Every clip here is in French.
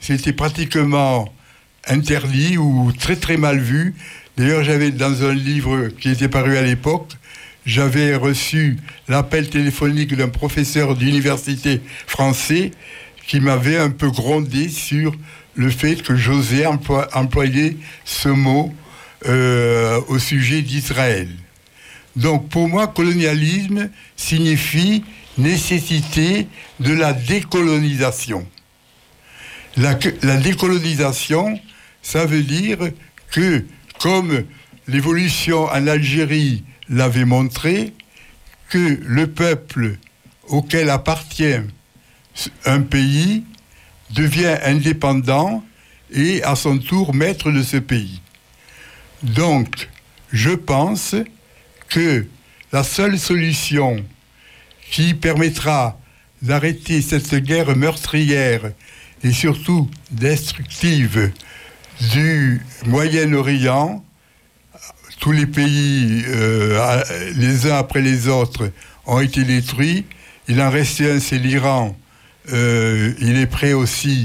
c'était pratiquement interdit ou très très mal vu. D'ailleurs, j'avais dans un livre qui était paru à l'époque, j'avais reçu l'appel téléphonique d'un professeur d'université français qui m'avait un peu grondé sur le fait que j'osais employer ce mot au sujet d'Israël. Donc pour moi, colonialisme signifie nécessité de la décolonisation. La décolonisation, ça veut dire que, comme l'évolution en Algérie l'avait montré, que le peuple auquel appartient un pays devient indépendant et à son tour maître de ce pays. Donc, je pense que la seule solution qui permettra d'arrêter cette guerre meurtrière et surtout destructive du Moyen-Orient, tous les pays, les uns après les autres, ont été détruits. Il en restait un, c'est l'Iran. Il est prêt aussi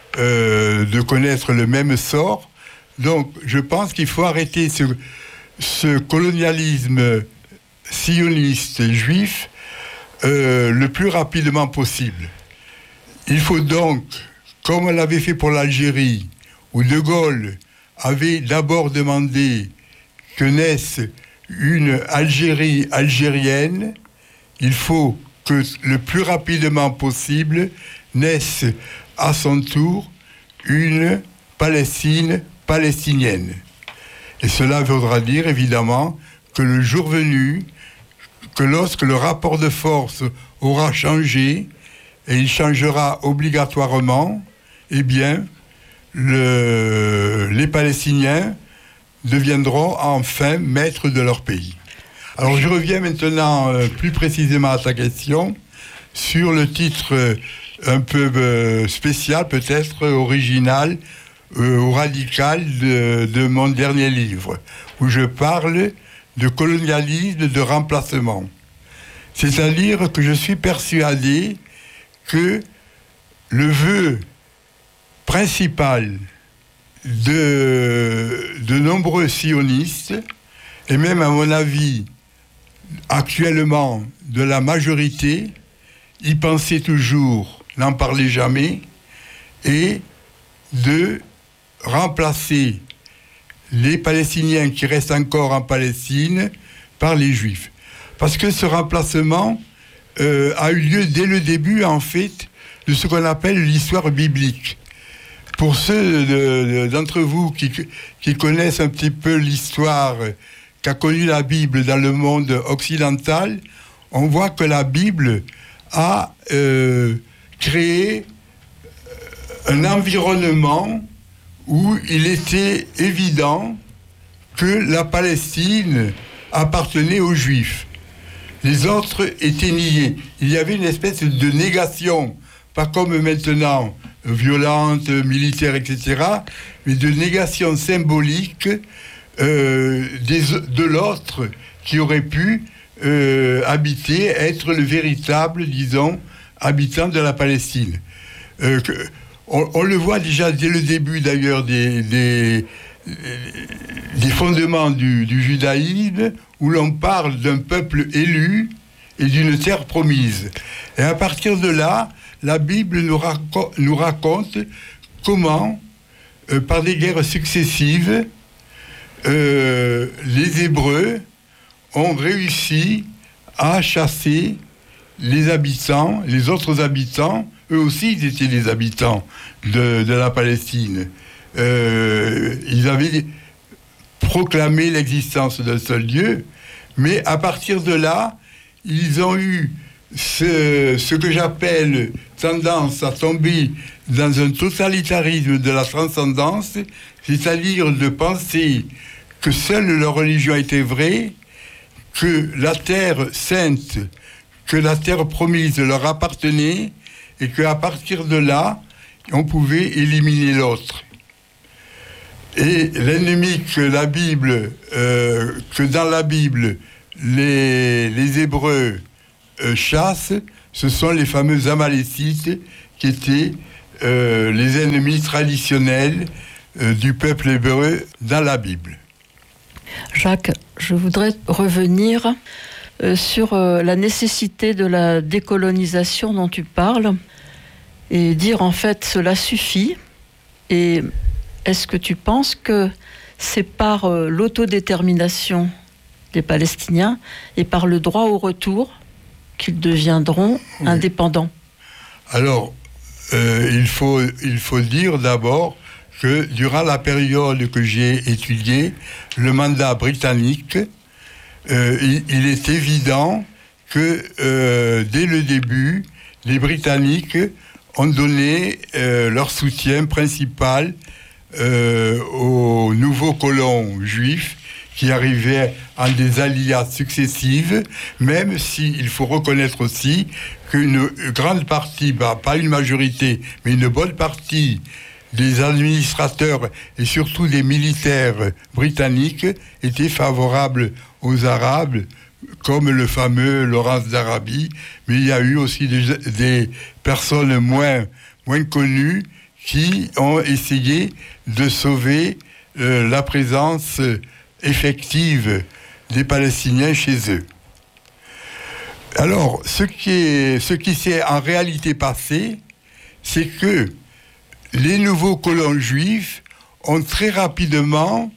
de connaître le même sort. Donc, je pense qu'il faut arrêter ce colonialisme sioniste et juif le plus rapidement possible. Il faut donc, comme on l'avait fait pour l'Algérie, où De Gaulle avait d'abord demandé que naisse une Algérie algérienne, il faut que le plus rapidement possible naisse à son tour une Palestine palestinienne. Et cela voudra dire évidemment que le jour venu, que lorsque le rapport de force aura changé, et il changera obligatoirement, eh bien, les Palestiniens deviendront enfin maîtres de leur pays. Alors je reviens maintenant plus précisément à ta question sur le titre un peu spécial, peut-être original ou radical de mon dernier livre, où je parle de colonialisme de remplacement. C'est-à-dire que je suis persuadé que le vœu principal de nombreux sionistes, et même à mon avis actuellement de la majorité, y pensaient toujours, n'en parlaient jamais, et de remplacer les Palestiniens qui restent encore en Palestine par les Juifs. Parce que ce remplacement a eu lieu dès le début, en fait, de ce qu'on appelle l'histoire biblique. Pour ceux d'entre vous qui connaissent un petit peu l'histoire qu'a connue la Bible dans le monde occidental, on voit que la Bible a créé un environnement où il était évident que la Palestine appartenait aux Juifs. Les autres étaient niés. Il y avait une espèce de négation, pas comme maintenant, violente, militaire, etc., mais de négation symbolique de l'autre qui aurait pu habiter, être le véritable, disons, habitant de la Palestine. On le voit déjà dès le début, d'ailleurs, des fondements du judaïsme, où l'on parle d'un peuple élu et d'une terre promise. Et à partir de là, la Bible nous raconte comment, par des guerres successives, les Hébreux ont réussi à chasser les habitants, les autres habitants. Eux aussi, ils étaient des habitants de la Palestine. Ils avaient proclamé l'existence d'un seul Dieu, mais à partir de là, ils ont eu ce que j'appelle tendance à tomber dans un totalitarisme de la transcendance, c'est-à-dire de penser que seule leur religion était vraie, que la terre sainte, que la terre promise leur appartenait, et qu'à partir de là, on pouvait éliminer l'autre. Et l'ennemi que dans la Bible, les Hébreux chassent, ce sont les fameux Amalécites qui étaient les ennemis traditionnels du peuple hébreu dans la Bible. Jacques, je voudrais revenir sur la nécessité de la décolonisation dont tu parles et dire en fait cela suffit. Et est-ce que tu penses que c'est par l'autodétermination des Palestiniens et par le droit au retour qu'ils deviendront indépendants? Alors, il faut dire d'abord que durant la période que j'ai étudiée, le mandat britannique, il est évident que dès le début, les Britanniques ont donné leur soutien principal aux nouveaux colons juifs qui arrivaient en des alliances successives, même s'il faut reconnaître aussi qu'une grande partie, pas une majorité, mais une bonne partie des administrateurs et surtout des militaires britanniques étaient favorables aux Arabes, comme le fameux Lawrence d'Arabie, mais il y a eu aussi des personnes moins connues qui ont essayé de sauver la présence effective des Palestiniens chez eux. Alors, ce qui s'est en réalité passé, c'est que les nouveaux colons juifs ont très rapidement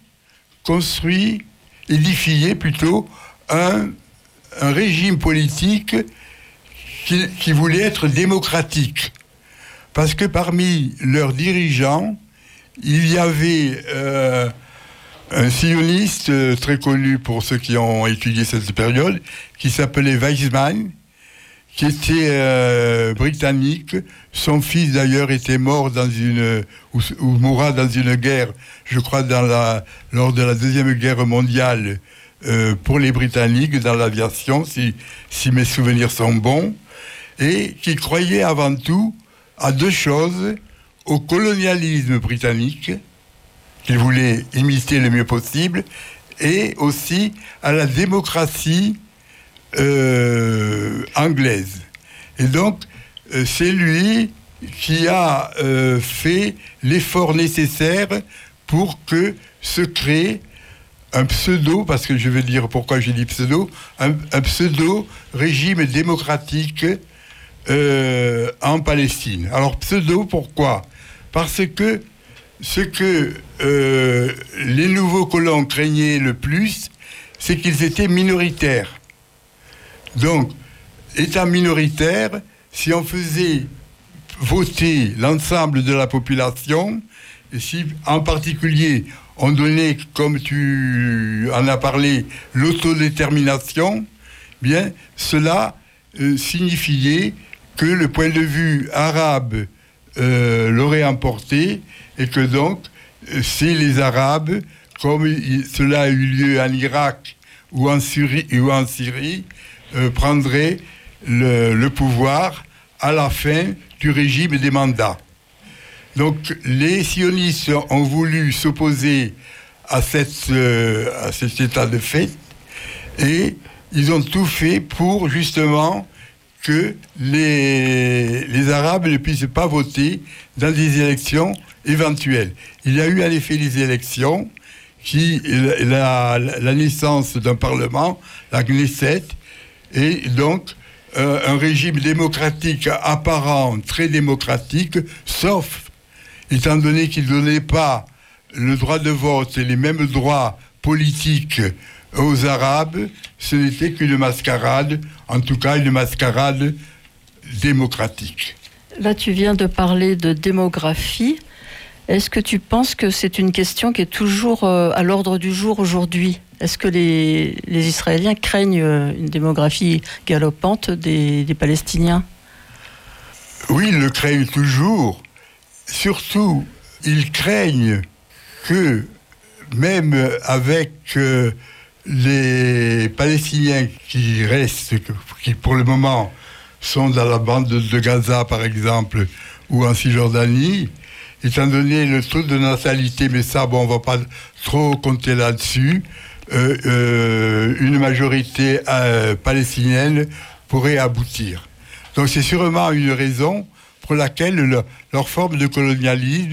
édifié plutôt un régime politique qui voulait être démocratique. Parce que parmi leurs dirigeants, il y avait un sioniste très connu pour ceux qui ont étudié cette période, qui s'appelait Weizmann, qui était britannique. Son fils d'ailleurs était mort ou mourra dans une guerre, je crois lors de la Deuxième Guerre mondiale, pour les Britanniques dans l'aviation, si mes souvenirs sont bons, et qui croyait avant tout à deux choses: au colonialisme britannique, qu'il voulait imiter le mieux possible, et aussi à la démocratie anglaise. Et donc, c'est lui qui a fait l'effort nécessaire pour que se crée un pseudo, parce que je vais dire pourquoi j'ai dit pseudo, un pseudo-régime démocratique en Palestine. Alors pseudo, pourquoi? Parce que ce que les nouveaux colons craignaient le plus, c'est qu'ils étaient minoritaires. Donc, étant minoritaire, si on faisait voter l'ensemble de la population, et si en particulier on donnait, comme tu en as parlé, l'autodétermination, bien, cela signifiait que le point de vue arabe l'aurait emporté, et que donc c'est les Arabes, comme cela a eu lieu en Irak ou en Syrie, prendraient le pouvoir à la fin du régime des mandats. Donc les sionistes ont voulu s'opposer à cet état de fait, et ils ont tout fait pour justement que les Arabes ne puissent pas voter dans des élections éventuelles. Il y a eu en effet des élections, la naissance d'un parlement, la Knesset, et donc un régime démocratique apparent, très démocratique, sauf étant donné qu'il ne donnait pas le droit de vote et les mêmes droits politiques aux Arabes, ce n'était qu'une mascarade, en tout cas une mascarade démocratique. Là, tu viens de parler de démographie. Est-ce que tu penses que c'est une question qui est toujours à l'ordre du jour aujourd'hui? Est-ce que les Israéliens craignent une démographie galopante des Palestiniens? Oui, ils le craignent toujours. Surtout, ils craignent que, même avec les Palestiniens qui restent, qui pour le moment sont dans la bande de Gaza, par exemple, ou en Cisjordanie, étant donné le taux de natalité, mais ça, on ne va pas trop compter là-dessus, une majorité palestinienne pourrait aboutir. Donc c'est sûrement une raison pour laquelle leur forme de colonialisme